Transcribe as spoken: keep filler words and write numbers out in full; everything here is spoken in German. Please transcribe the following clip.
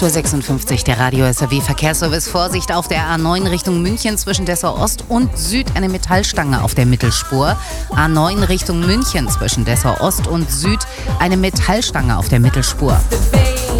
Uhr sechsundfünfzig, der Radio S R W Verkehrsservice. Vorsicht auf der A neun Richtung München zwischen Dessau Ost und Süd, eine Metallstange auf der Mittelspur. A neun Richtung München zwischen Dessau Ost und Süd, eine Metallstange auf der Mittelspur.